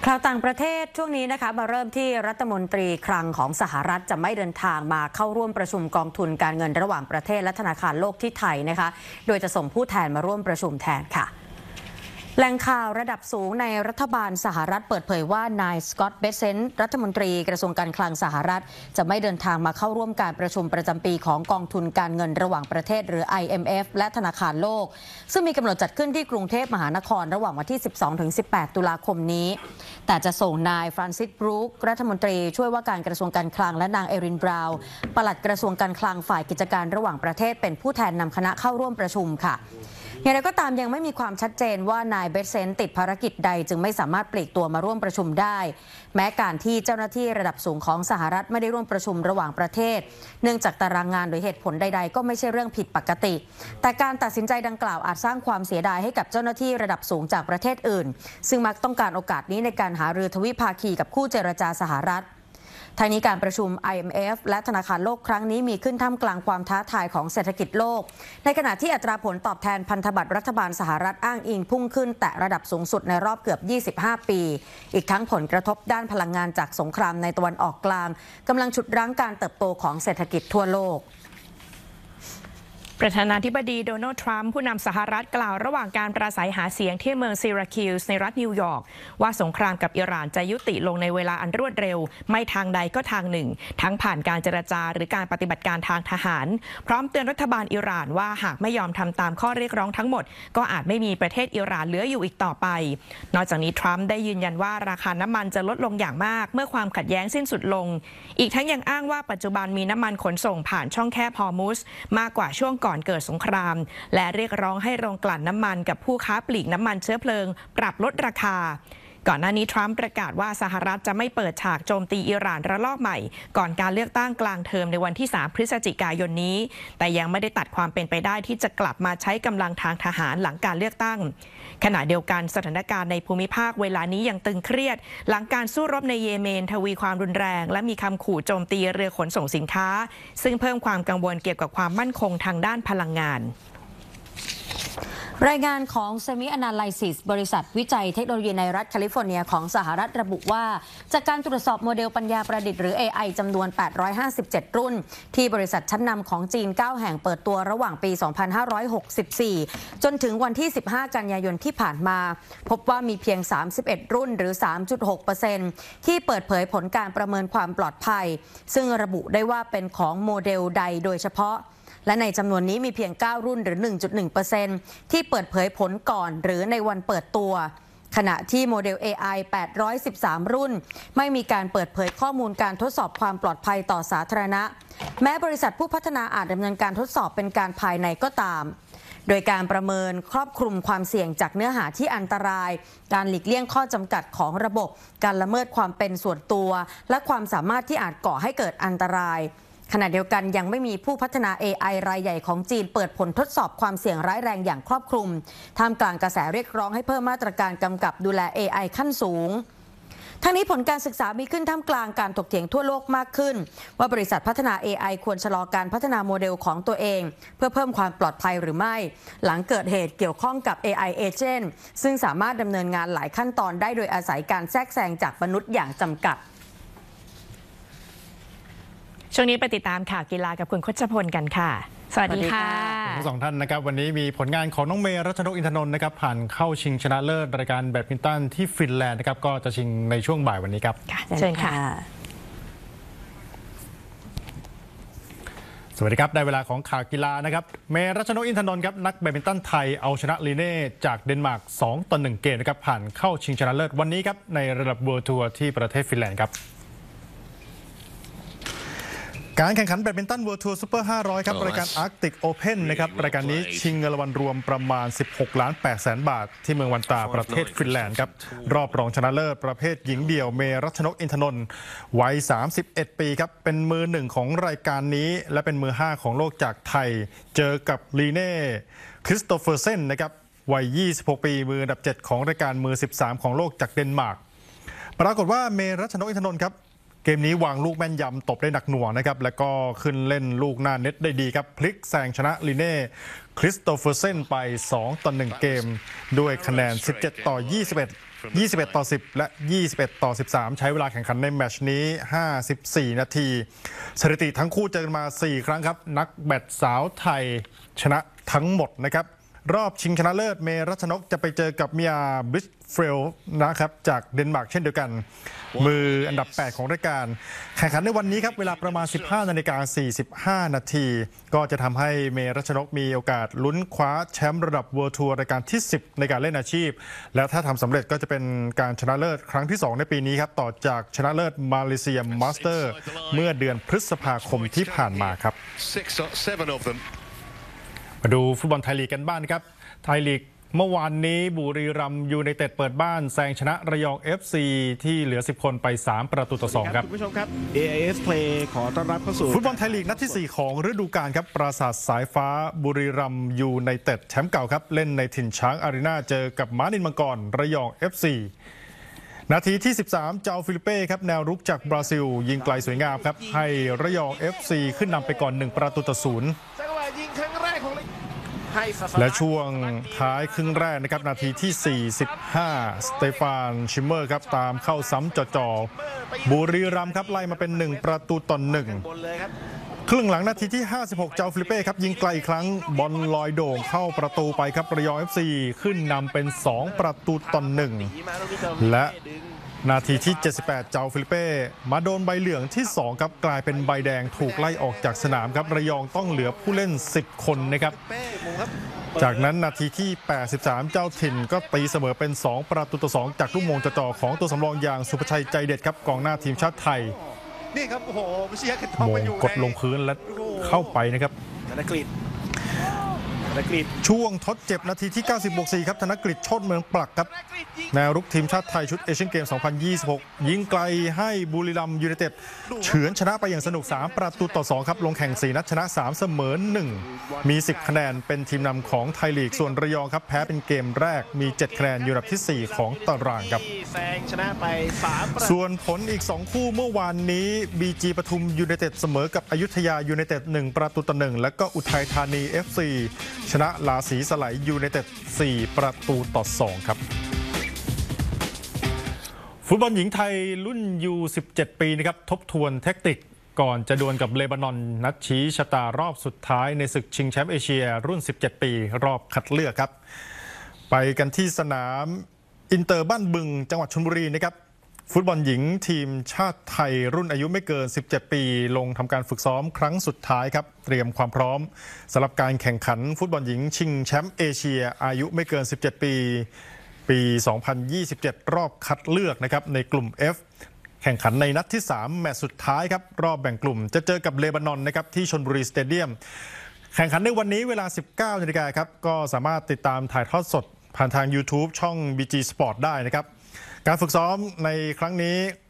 ข่าวต่างประเทศช่วงนี้นะคะมาเริ่มที่รัฐมนตรีคลังของสหรัฐจะไม่เดินทางมาเข้าร่วมประชุมกองทุนการเงินระหว่างประเทศและธนาคารโลกที่ไทยนะคะโดยจะส่งผู้แทนมาร่วมประชุมแทนค่ะแหล่งข่าวระดับสูงในรัฐบาลสหรัฐเปิดเผยว่านายสกอตต์ เบเซนต์รัฐมนตรีกระทรวงการคลังสหรัฐจะไม่เดินทางมาเข้าร่วมการประชุมประจำปีของกองทุนการเงินระหว่างประเทศหรือ IMF และธนาคารโลกซึ่งมีกำหนดจัดขึ้นที่กรุงเทพมหานครระหว่างวันที่ 12-18 ตุลาคมนี้แต่จะส่งนายฟรานซิส บรูครัฐมนตรีช่วยว่าการกระทรวงการคลังและนางเอริน บราวน์ปลัดกระทรวงการคลังฝ่ายกิจการระหว่างประเทศเป็นผู้แทนนำคณะเข้าร่วมประชุมค่ะอย่างไรก็ตามยังไม่มีความชัดเจนว่านายเบเซนต์ติดภารกิจใดจึงไม่สามารถปลีกตัวมาร่วมประชุมได้แม้การที่เจ้าหน้าที่ระดับสูงของสหรัฐไม่ได้ร่วมประชุมระหว่างประเทศเนื่องจากตารางงานหรือเหตุผลใดๆก็ไม่ใช่เรื่องผิดปกติแต่การตัดสินใจดังกล่าวอาจสร้างความเสียดายให้กับเจ้าหน้าที่ระดับสูงจากประเทศอื่นซึ่งมักต้องการโอกาสนี้ในการหารือทวิภาคีกับคู่เจรจาสหรัฐทางนี้การประชุม IMF และธนาคารโลกครั้งนี้มีขึ้นท่ามกลางความท้าทายของเศรษฐกิจโลกในขณะที่อัตราผลตอบแทนพันธบัตรรัฐบาลสหรัฐอ้างอิงพุ่งขึ้นแตะระดับสูงสุดในรอบเกือบ 25 ปีอีกทั้งผลกระทบด้านพลังงานจากสงครามในตะวันออกกลางกำลังฉุดรั้งการเติบโตของเศรษฐกิจทั่วโลกประธานาธิบดีโดนัลด์ทรัมป์ผู้นำสหรัฐกล่าวระหว่างการปราศัยหาเสียงที่เมืองซิราคิวส์ในรัฐนิวยอร์กว่าสงครามกับอิหร่านจะยุติลงในเวลาอันรวดเร็วไม่ทางใดก็ทางหนึ่งทั้งผ่านการเจรจาหรือการปฏิบัติการทางทหารพร้อมเตือนรัฐบาลอิหร่านว่าหากไม่ยอมทำตามข้อเรียกร้องทั้งหมดก็อาจไม่มีประเทศอิหร่านเหลืออยู่อีกต่อไปนอกจากนี้ทรัมป์ได้ยืนยันว่าราคาน้ำมันจะลดลงอย่างมากเมื่อความขัดแย้งสิ้นสุดลงอีกทั้งยังอ้างว่าปัจจุบันมีน้ำมันขนส่งผ่านช่องแคบฮอร์มุซมากกว่าช่วงก่อนเกิดสงครามและเรียกร้องให้โรงกลั่นน้ำมันกับผู้ค้าปลีกน้ำมันเชื้อเพลิงปรับลดราคาก่อนหน้านี้ทรัมป์ประกาศว่าสหรัฐจะไม่เปิดฉากโจมตีอิหร่านระลอกใหม่ก่อนการเลือกตั้งกลางเทอมในวันที่ 3 พฤศจิกายนนี้แต่ยังไม่ได้ตัดความเป็นไปได้ที่จะกลับมาใช้กำลังทางทหารหลังการเลือกตั้งขณะเดียวกันสถานการณ์ในภูมิภาคเวลานี้ยังตึงเครียดหลังการสู้รบในเยเมนทวีความรุนแรงและมีคำขู่โจมตีเรือขนส่งสินค้าซึ่งเพิ่มความกังวลเกี่ยวกับความมั่นคงทางด้านพลังงานรายงานของ Semi Analysis บริษัทวิจัยเทคโนโลยีในรัฐแคลิฟอร์เนียของสหรัฐระบุว่าจากการตรวจสอบโมเดลปัญญาประดิษฐ์หรือ AI จำนวน 857 รุ่นที่บริษัทชั้นนำของจีน 9 แห่งเปิดตัวระหว่างปี 2564 จนถึงวันที่ 15 กันยายนที่ผ่านมาพบว่ามีเพียง 31 รุ่นหรือ 3.6% ที่เปิดเผยผลการประเมินความปลอดภัยซึ่งระบุได้ว่าเป็นของโมเดลใดโดยเฉพาะและในจำนวนนี้มีเพียง 9 รุ่นหรือ 1.1% ที่เปิดเผยผลก่อนหรือในวันเปิดตัวขณะที่โมเดล AI 813 รุ่นไม่มีการเปิดเผยข้อมูลการทดสอบความปลอดภัยต่อสาธารณะแม้บริษัทผู้พัฒนาอาจดำเนินการทดสอบเป็นการภายในก็ตามโดยการประเมินครอบคลุมความเสี่ยงจากเนื้อหาที่อันตรายการหลีกเลี่ยงข้อจำกัดของระบบการละเมิดความเป็นส่วนตัวและความสามารถที่อาจก่อให้เกิดอันตรายขณะเดียวกันยังไม่มีผู้พัฒนา AI รายใหญ่ของจีนเปิดผลทดสอบความเสี่ยงร้ายแรงอย่างครอบคลุมท่ามกลางกระแสเรียกร้องให้เพิ่มมาตรการกำกับดูแล AI ขั้นสูงทั้งนี้ผลการศึกษามีขึ้นท่ามกลางการถกเถียงทั่วโลกมากขึ้นว่าบริษัทพัฒนา AI ควรชะลอการพัฒนาโมเดลของตัวเองเพื่อเพิ่มความปลอดภัยหรือไม่หลังเกิดเหตุเกี่ยวข้องกับ AI Agent ซึ่งสามารถดำเนินงานหลายขั้นตอนได้โดยอาศัยการแทรกแซงจากมนุษย์อย่างจำกัดช่วงนี้ไปติดตามข่าวกีฬากับคุณคชพลกันค่ะสวัสดีค่ะทั้งสองท่านนะครับวันนี้มีผลงานของน้องเมย์รัชนกอินทนนท์นะครับผ่านเข้าชิงชนะเลิศรายการแบดมินตันที่ฟินแลนด์นะครับก็จะชิงในช่วงบ่ายวันนี้ครับเชิญค่ะสวัสดีครับได้เวลาของข่าวกีฬานะครับเมย์รัชนกอินทนนท์ครับนักแบดมินตันไทยเอาชนะลีเน่จากเดนมาร์ก2-1 เกมนะครับผ่านเข้าชิงชนะเลิศวันนี้ครับในระดับ World Tour ที่ประเทศฟินแลนด์ครับการแข่งขันแบดมินตัน World Tour Super 500 ครับรายการ Arctic Open นะครับรายการนี้ชิงเงินรางวัลรวมประมาณ 16,800,000 บาทที่เมืองวันตาประเทศฟินแลนด์ครับรอบรองชนะเลิศประเภทหญิงเดี่ยวเมย์รัชนกอินทนนท์วัย 31 ปีครับเป็นมือหนึ่งของรายการนี้และเป็นมือ 5 ของโลกจากไทยเจอกับลีเน่คริสโตเฟอร์เซนนะครับวัย 26 ปีมืออันดับ 7 ของรายการมือ 13 ของโลกจากเดนมาร์กปรากฏว่าเมย์รัชนกอินทนนท์ครับเกมนี้วางลูกแม่นยำตบได้หนักหน่วงนะครับแล้วก็ขึ้นเล่นลูกหน้าเน็ตได้ดีครับพลิกแซงชนะลิเน่คริสโตเฟอร์เซนไป2-1เกมด้วยคะแนน17-21 21-10 และ 21-13 ใช้เวลาแข่งขันในแมตช์นี้54นาทีสถิติทั้งคู่เจอกันมา4ครั้งครับนักแบดสาวไทยชนะทั้งหมดนะครับรอบชิงชนะเลิศเมรัชนกจะไปเจอกับมิอาบริชเฟลนะครับจากเดนมาร์กเช่นเดียวกันมืออันดับ8ของรายการแข่งขันในวันนี้ครับเวลาประมาณ 15:45 นาทีก็จะทำให้เมรัชนกมีโอกาสลุ้นคว้าแชมป์ระดับ World Tour รายการที่10ในการเล่นอาชีพและถ้าทำสำเร็จก็จะเป็นการชนะเลิศครั้งที่2ในปีนี้ครับต่อจากชนะเลิศมาเลเซียมาสเตอร์เมื่อเดือนพฤษภาคมที่ผ่านมาครับมาดูฟุตบอลไทยลีกกันบ้างครับไทยลีกเมื่อวานนี้บุรีรัมย์ยูไนเต็ดเปิดบ้านแซงชนะระยอง FC ที่เหลือ10คนไป3-2ครับคุณผู้ชมครับ AIS Play ขอต้อนรับเข้าสู่ฟุตบอลไทยลีกนัดที่4ของฤดูกาลครับปราสาทสายฟ้าบุรีรัมย์ยูไนเต็ดแชมป์เก่าครับเล่นในถิ่นช้างอารีนาเจอกับม้านินมังกรระยอง FC นาทีที่13เจ้าฟิลิเป้ครับแนวรุกจากบราซิลยิงไกลสวยงามครับให้ระยอง FC ขึ้นนำไปก่อน1-0และช่วงท้ายครึ่งแรกนะครับนาทีที่45สเตฟานชิมเมอร์ครับตามเข้าซ้ำจ่อบุรีรัมย์ครับไล่มาเป็น1-1ครึ่งหลังนาทีที่56เจ้าฟิลิเป้ครับยิงไกลอีกครั้งบอลลอยโด่งเข้าประตูไปครับระยอง FC ขึ้นนำเป็น2-1และนาทีที่78เจ้าฟิลิเป้มาโดนใบเหลืองที่2ครับกลายเป็นใบแดงถูกไล่ออกจากสนามครับระยองต้องเหลือผู้เล่น10คนนะครับจากนั้นนาทีที่83เจ้าถิ่นก็ตีเสมอเป็น2-2จากลูกโมงจ่อของตัวสำรองอย่างสุภชัยใจเด็ดครับกองหน้าทีมชาติไทยนี่ครับโอ้โหโมงกดลงพื้นและเข้าไปนะครับธนกฤษช่วงทดเจ็บนาทีที่90+4ครับธนกฤษโชติเมืองปลักครับแนวรุกทีมชาติไทยชุดเอเชียนเกม 2026 ยิงไกลให้บุรีรัมย์ยูไนเต็ดเฉือนชนะไปอย่างสนุก3-2ครับลงแข่ง4นัดชนะ3เสมอ1มี10คะแนนเป็นทีมนำของไทยลีกส่วนระยองครับแพ้เป็นเกมแรกมี7คะแนนอยู่อันดับที่4ของตารางครับชนะไปส่วนผลอีก2คู่เมื่อวานนี้ BG ปทุมยูไนเต็ดเสมอกับอยุธยายูไนเต็ด1-1และก็อุทัยธานี FCชนะลาสีสไลยูไนเต็ด4-2ครับฟุตบอลหญิงไทยรุ่นยู17ปีนะครับทบทวนแทคติกก่อนจะดวลกับเลบานอนนัดชี้ชะตารอบสุดท้ายในศึกชิงแชมป์เอเชียรุ่น17ปีรอบคัดเลือกครับไปกันที่สนามอินเตอร์บ้านบึงจังหวัดชลบุรีนะครับฟุตบอลหญิงทีมชาติไทยรุ่นอายุไม่เกิน17ปีลงทำการฝึกซ้อมครั้งสุดท้ายครับเตรียมความพร้อมสำหรับการแข่งขันฟุตบอลหญิงชิงแชมป์เอเชียอายุไม่เกิน17ปี2027รอบคัดเลือกนะครับในกลุ่ม F แข่งขันในนัดที่3แมตช์สุดท้ายครับรอบแบ่งกลุ่มจะเจอกับเลบานอนนะครับที่ชลบุรีสเตเดียมแข่งขันในวันนี้เวลา 19 นาฬิกาครับก็สามารถติดตามถ่ายทอดสดผ่านทาง YouTube ช่อง BG Sport ได้นะครับการฝึกซ้อมในครั้งนี้